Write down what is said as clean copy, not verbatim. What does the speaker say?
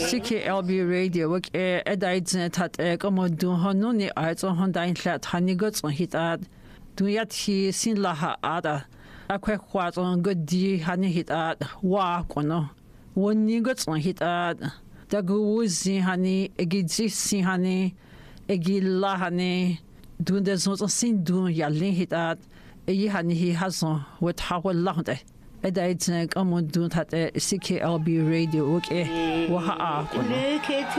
CKLB Radio work edaidzn tat komodun honuni aizon hondain hlat hanigots on hitad duyat hi sin laha ada akwe khwazon godi hani hitad wa kono wonigots on hitad daguzi hani egizisi hani egilla hani dundezon sin dun yallin hitad yi hani hi hazon wat hawallahde edaidzn komodun tat CKLB Radio work wa